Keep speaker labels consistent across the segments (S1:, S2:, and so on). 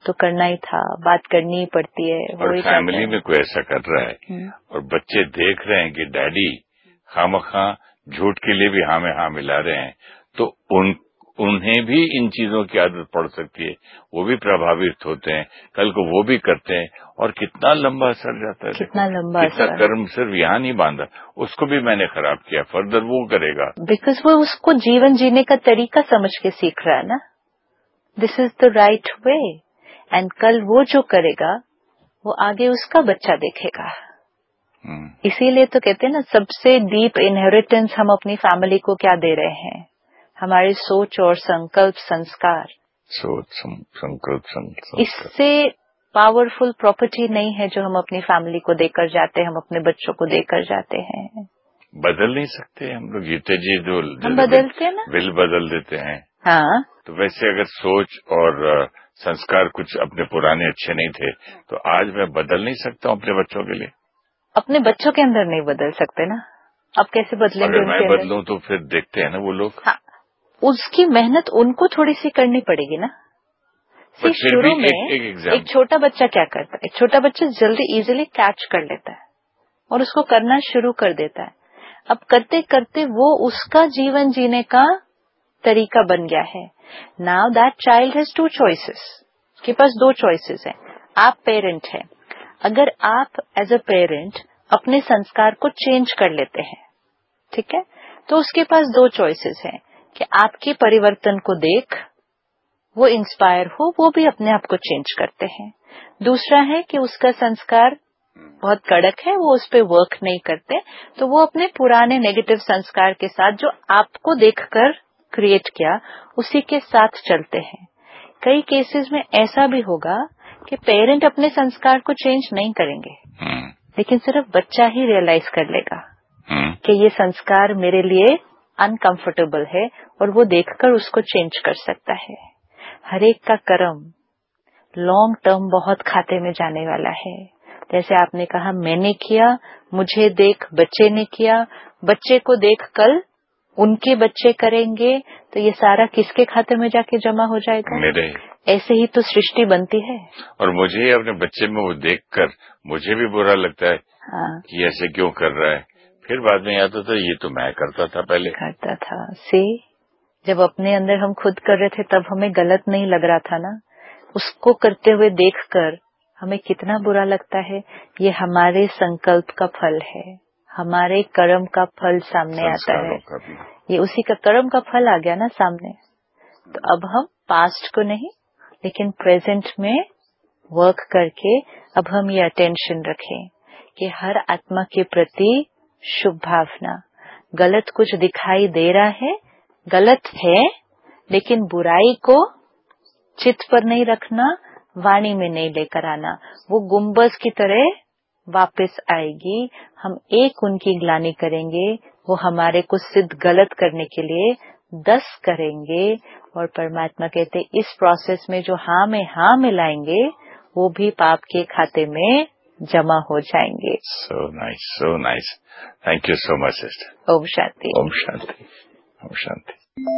S1: तो करना ही था, बात करनी ही पड़ती है।
S2: और फैमिली में कोई ऐसा कर रहा है और बच्चे देख रहे हैं कि डैडी खामखा झूठ के लिए भी हाँ में हाँ मिला रहे हैं, तो उन्हें भी इन चीजों की आदत पड़ सकती है, वो भी प्रभावित होते हैं, कल को वो भी करते हैं, और कितना लंबा असर जाता है।
S1: कितना लंबा
S2: कितना
S1: असर।
S2: कर्म सिर्फ यहाँ नहीं बांधा, उसको भी मैंने खराब किया, फर्दर वो करेगा।
S1: बिकॉज वो उसको जीवन जीने का तरीका समझ के सीख रहा है ना, this is the right way, and कल वो जो करेगा वो आगे उसका बच्चा देखेगा। इसीलिए तो कहते हैं ना, सबसे डीप इनहेरिटेंस हम अपनी फैमिली को क्या दे रहे हैं, हमारी सोच और संकल्प संस्कार। इससे पावरफुल प्रॉपर्टी नहीं है जो हम अपनी फैमिली को देकर जाते हैं, हम अपने बच्चों को देकर जाते हैं।
S2: बदल नहीं सकते हम लोग, गीता जी जो
S1: हम बदलते हैं ना,
S2: बिल बदल देते हैं।
S1: हाँ,
S2: तो वैसे अगर सोच और संस्कार कुछ अपने पुराने अच्छे नहीं थे, तो आज मैं बदल नहीं सकता हूँ अपने बच्चों के लिए।
S1: अपने बच्चों के अंदर नहीं बदल सकते ना, अब कैसे बदलेंगे?
S2: अगर मैं बदलूं तो फिर देखते हैं ना वो लोग।
S1: हाँ, उसकी मेहनत उनको थोड़ी सी करनी पड़ेगी ना। शुरू में एक छोटा बच्चा क्या करता है, एक छोटा बच्चा जल्दी इजीली कैच कर लेता है और उसको करना शुरू कर देता है। अब करते करते वो उसका जीवन जीने का तरीका बन गया है। Now that child has 2 choices, उसके पास 2 choices हैं। आप पेरेंट हैं, अगर आप एज अ पेरेंट अपने संस्कार को चेंज कर लेते हैं, ठीक है, तो उसके पास 2 choices हैं कि आपके परिवर्तन को देख वो इंस्पायर हो, वो भी अपने आप को चेंज करते हैं। दूसरा है कि उसका संस्कार बहुत कड़क है, वो उस पर वर्क नहीं करते, तो वो अपने पुराने नेगेटिव संस्कार के साथ जो आपको देखकर क्रिएट किया उसी के साथ चलते हैं। कई केसेस में ऐसा भी होगा कि पेरेंट अपने संस्कार को चेंज नहीं करेंगे, लेकिन सिर्फ बच्चा ही रियलाइज कर लेगा कि ये संस्कार मेरे लिए अनकंफर्टेबल है और वो देखकर उसको चेंज कर सकता है। हर एक का कर्म लॉन्ग टर्म बहुत खाते में जाने वाला है। जैसे आपने कहा, मैंने किया, मुझे देख बच्चे ने किया, बच्चे को देख कल उनके बच्चे करेंगे, तो ये सारा किसके खाते में जाके जमा हो जाएगा?
S2: मेरे।
S1: ऐसे ही तो सृष्टि बनती है।
S2: और मुझे अपने बच्चे में वो देखकर मुझे भी बुरा लगता है। हाँ। कि ऐसे क्यों कर रहा है, फिर बाद में याद आता ये तो मैं करता था, पहले
S1: करता था। जब अपने अंदर हम खुद कर रहे थे तब हमें गलत नहीं लग रहा था ना, उसको करते हुए देखकर हमें कितना बुरा लगता है। ये हमारे संकल्प का फल है, हमारे कर्म का फल सामने आता है, ये उसी का कर्म का फल आ गया ना सामने। तो अब हम पास्ट को नहीं लेकिन प्रेजेंट में वर्क करके अब हम ये अटेंशन रखें कि हर आत्मा के प्रति शुभ भावना। गलत कुछ दिखाई दे रहा है, गलत है, लेकिन बुराई को चित्त पर नहीं रखना, वाणी में नहीं लेकर आना। वो गुंबज की तरह वापस आएगी, हम एक उनकी ग्लानि करेंगे, वो हमारे को सिद्ध गलत करने के लिए 10 करेंगे। और परमात्मा कहते इस प्रोसेस में जो हाँ में हाँ मिलाएंगे वो भी पाप के खाते में जमा हो जाएंगे।
S2: So nice, so nice. Thank you so much, sister.
S1: Om Shanti.
S2: Om Shanti. Om Shanti.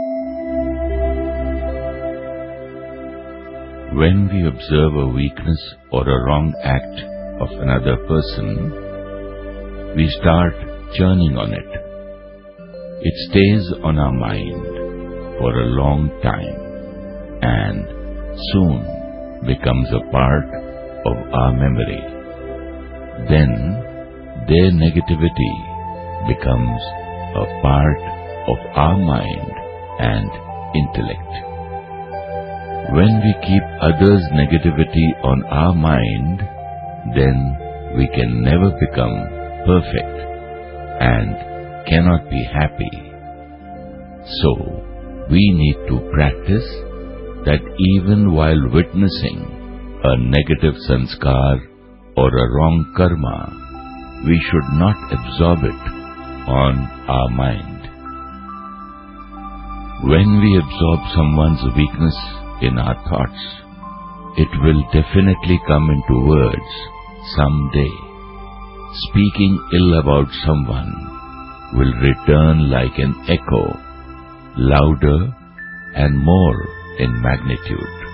S3: When we observe a weakness or a wrong act of another person, we start churning on it. It stays on our mind for a long time and soon becomes a part of our memory. Then their negativity becomes a part of our mind and intellect. When we keep others' negativity on our mind, then we can never become perfect and cannot be happy. So, we need to practice that even while witnessing a negative sanskar or a wrong karma, we should not absorb it on our mind. When we absorb someone's weakness in our thoughts, it will definitely come into words someday. Speaking ill about someone will return like an echo, louder and more in magnitude.